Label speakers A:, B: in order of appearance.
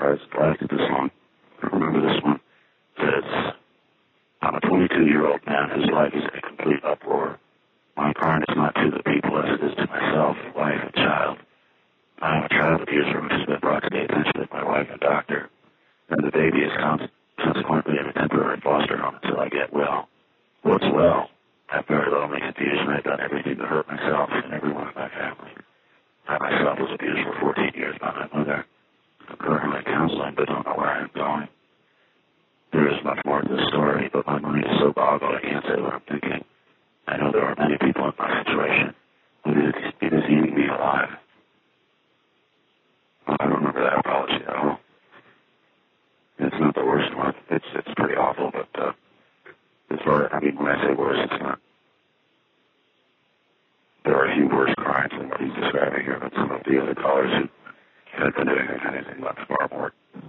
A: guys. Glad to this one. Remember this one. Says, I'm a 22-year-old man whose life is in a complete uproar. My part is not to the people as it is to myself, wife, and child. I am a child abuser which has been brought to the attention of my wife and doctor, and the baby is consequently in a temporary foster home until I get well. What's well? I'm very lonely, confused, and I've done everything to hurt myself and everyone in my family. I myself was abused for 14 years by my mother. I'm currently counseling, but don't know where I'm going. There is much more to the story, but my mind is so boggled I can't say what I'm thinking. I know there are many people in my situation, but it is eating me alive. Well, I don't remember that apology at all. It's not the worst one. It's pretty awful, but as far, I mean, when I say worse, it's not. There are a few worse crimes than what he's describing here, but some of the other callers who had been doing anything much far more